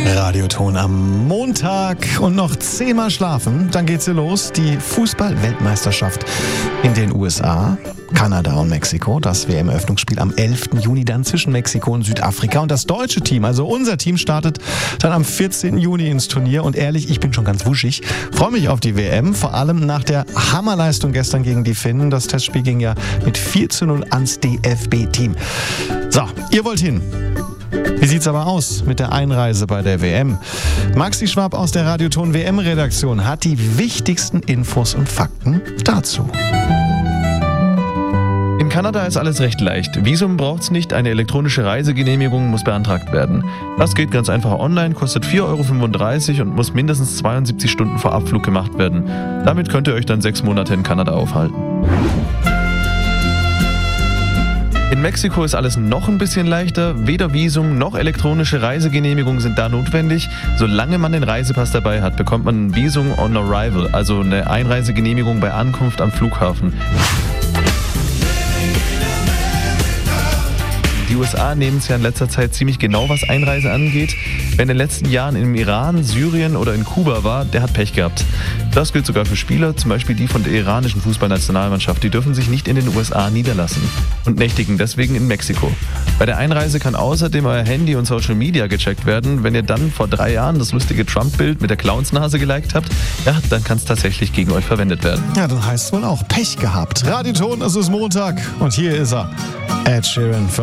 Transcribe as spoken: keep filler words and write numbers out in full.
Radioton am Montag und noch zehnmal schlafen, dann geht's hier los. Die Fußball-Weltmeisterschaft in den U S A, Kanada und Mexiko. Das W M-Eröffnungsspiel am elften Juni dann zwischen Mexiko und Südafrika. Und das deutsche Team, also unser Team, startet dann am vierzehnten Juni ins Turnier. Und ehrlich, ich bin schon ganz wuschig. Freue mich auf die W M, vor allem nach der Hammerleistung gestern gegen die Finnen. Das Testspiel ging ja mit vier zu null ans D F B-Team. So, ihr wollt hin. Wie sieht's aber aus mit der Einreise bei der W M? Maxi Schwab aus der Radioton W M-Redaktion hat die wichtigsten Infos und Fakten dazu. In Kanada ist alles recht leicht. Visum braucht's nicht, eine elektronische Reisegenehmigung muss beantragt werden. Das geht ganz einfach online, kostet vier Euro fünfunddreißig und muss mindestens zweiundsiebzig Stunden vor Abflug gemacht werden. Damit könnt ihr euch dann sechs Monate in Kanada aufhalten. In Mexiko ist alles noch ein bisschen leichter. Weder Visum noch elektronische Reisegenehmigung sind da notwendig. Solange man den Reisepass dabei hat, bekommt man ein Visum on arrival, also eine Einreisegenehmigung bei Ankunft am Flughafen. Die U S A nehmen es ja in letzter Zeit ziemlich genau, was Einreise angeht. Wer in den letzten Jahren im Iran, Syrien oder in Kuba war, der hat Pech gehabt. Das gilt sogar für Spieler, zum Beispiel die von der iranischen Fußballnationalmannschaft. Die dürfen sich nicht in den U S A niederlassen und nächtigen deswegen in Mexiko. Bei der Einreise kann außerdem euer Handy und Social Media gecheckt werden. Wenn ihr dann vor drei Jahren das lustige Trump-Bild mit der Clownsnase geliked habt, ja, dann kann es tatsächlich gegen euch verwendet werden. Ja, dann heißt es wohl auch Pech gehabt. Radioton, es ist Montag und hier ist er, Ed Sheeran für